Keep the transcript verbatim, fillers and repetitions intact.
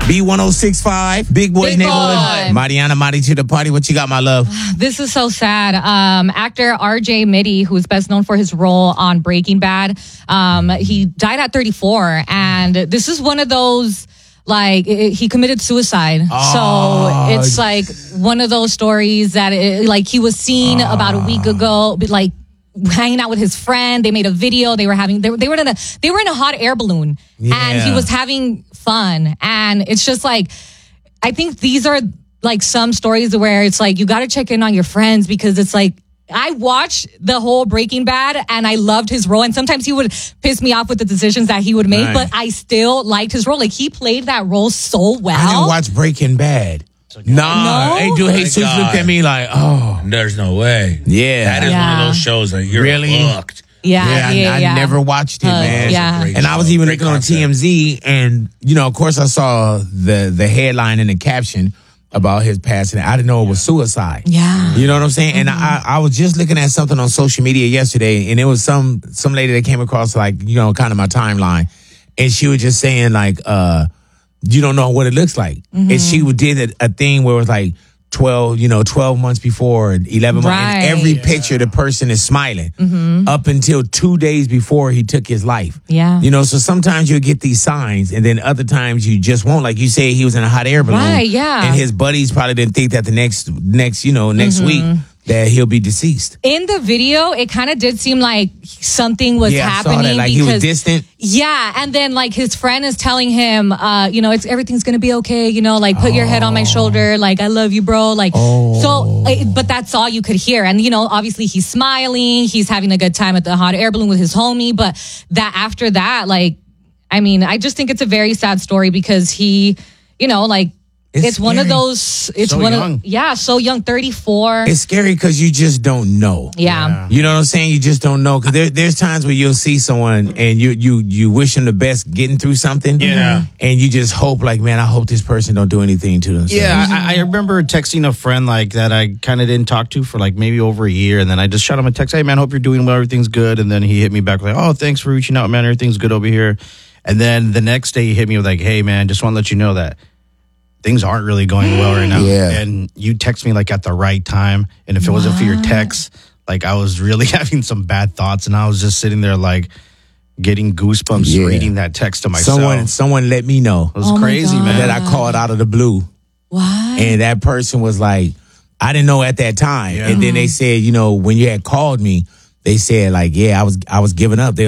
B one oh six point five, Big Boys Big Neighborhood. Boy. Mariana, Mari to the party. What you got, my love? This is so sad. Um, actor R J Mitte, who's best known for his role on Breaking Bad, um, he died at thirty-four. And this is one of those, like, it, he committed suicide. Oh. So it's like one of those stories that, it, like, he was seen oh. about a week ago, but, like, hanging out with his friend. They made a video. They were having, they were, they were in a, they were in a hot air balloon, yeah. and he was having fun. And it's just like, I think these are like some stories where it's like, you got to check in on your friends, because it's like, I watched the whole Breaking Bad and I loved his role. And sometimes he would piss me off with the decisions that he would make, right. but I still liked his role. Like, he played that role so well. I didn't watch Breaking Bad. Nah, no? hey, dude, Jesus looked at me like, oh. There's no way. Yeah. That is yeah. one of those shows that you're really? hooked. Yeah, yeah, yeah, I, yeah. I never watched it, uh, man. Yeah. And I was even Great looking concept. on T M Z, and, you know, of course, I saw the the headline and the caption about his passing. I didn't know it was suicide. Yeah. You know what I'm saying? Mm-hmm. And I, I was just looking at something on social media yesterday, and it was some some lady that came across, like, you know, kind of my timeline, and she was just saying, like, uh, you don't know what it looks like. Mm-hmm. And she did a, a thing where it was like, twelve, you know, twelve months before, eleven months. Right. And every picture, the person is smiling Mm-hmm. up until two days before he took his life. Yeah. You know, so sometimes you'll get these signs, and then other times you just won't. Like you say, he was in a hot air balloon. Right, yeah. And his buddies probably didn't think that the next, next, you know, next Mm-hmm. week that he'll be deceased. In the video, it kind of did seem like something was yeah, happening. I saw that. Like, because, he was distant. Yeah, and then, like, his friend is telling him, uh, you know, it's everything's gonna be okay. You know, like, put oh. your head on my shoulder. Like, I love you, bro. Like, oh. so, but that's all you could hear. And, you know, obviously he's smiling. He's having a good time at the hot air balloon with his homie. But that after that, like, I mean, I just think it's a very sad story, because he, you know, like, It's, it's one of those. It's so one young. of yeah, so young, thirty-four. It's scary because you just don't know. Yeah. yeah, you know what I'm saying. You just don't know, because there, there's times where you'll see someone and you you you wish them the best getting through something. Yeah, and you just hope, like, man, I hope this person don't do anything to themselves. Yeah, I, I remember texting a friend like that I kind of didn't talk to for like maybe over a year, and then I just shot him a text, "Hey man, hope you're doing well, everything's good." And then he hit me back like, "Oh, thanks for reaching out, man. Everything's good over here." And then the next day he hit me with like, "Hey man, just want to let you know that things aren't really going well right now." Yeah. And you text me like at the right time. And if it wasn't for your text, like I was really having some bad thoughts, and I was just sitting there like getting goosebumps Yeah. reading that text to myself. Someone someone let me know It was Oh my crazy, God. man. that I called out of the blue, What? and that person was like, I didn't know at that time. Yeah. And then they said, you know, when you had called me, they said, like, yeah, I was I was giving up. They